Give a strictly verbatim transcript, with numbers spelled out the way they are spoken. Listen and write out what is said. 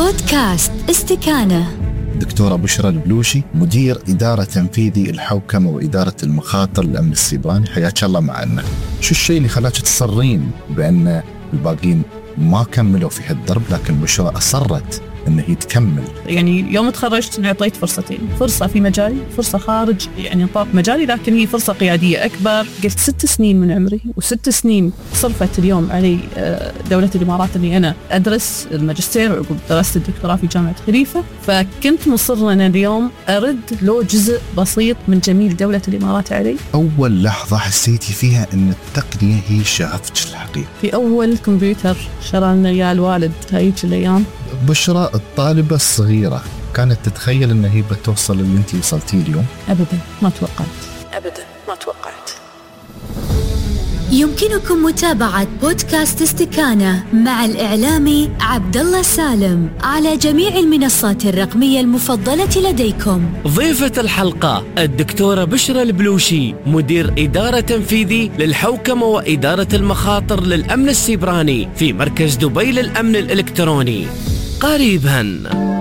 بودكاست استكانة. دكتورة بشرى البلوشي، مدير إدارة تنفيذي الحوكمة وإدارة المخاطر الأمن السيبراني، حياك الله معنا. شو الشيء اللي خلاك تصرين بأن الباقين ما كملوا في هالدرب لكن بشرى أصرت أنه هي تكمل؟ يعني يوم تخرجت أعطيت فرصتين، فرصة في مجالي، فرصة خارج يعني نطاق مجالي، لكن هي فرصة قيادية أكبر. قلت ست سنين من عمري وست سنين صرفت اليوم علي دولة الإمارات أني أنا أدرس الماجستير وعقب درست الدكتوراه في جامعة خليفة، فكنت مصر أن اليوم أرد له جزء بسيط من جميل دولة الإمارات علي. أول لحظة حسيتي فيها أن التقنية هي شغفك الحقيقي؟ في أول كمبيوتر شرى لنا إياه الوالد هايج الأيام. بشرى الطالبة الصغيرة كانت تتخيل أن هي بتوصل اللي أنت وصلتيه اليوم؟ أبدا ما توقعت، أبدا ما توقعت. يمكنكم متابعة بودكاست استكانة مع الإعلامي عبد الله سالم على جميع المنصات الرقمية المفضلة لديكم. ضيفة الحلقة الدكتورة بشرى البلوشي، مدير إدارة تنفيذي للحوكمة وإدارة المخاطر للأمن السيبراني في مركز دبي للأمن الإلكتروني. قريباً.